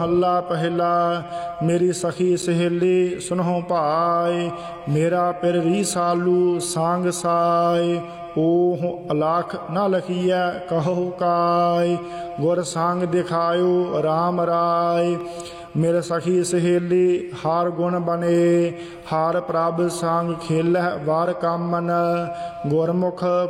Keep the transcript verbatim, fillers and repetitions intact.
हल्ला पहला मेरी सखी सहेली सुनहो भाई, मेरा पिर री सालू सांग साय, ओह अलाख न लखिया कहो काय, गुर सांग दिखायो राम राय। मेरे सखी सहेली हार गुण बने, हार प्रभ संग खेलह वार कामन, गुरमुख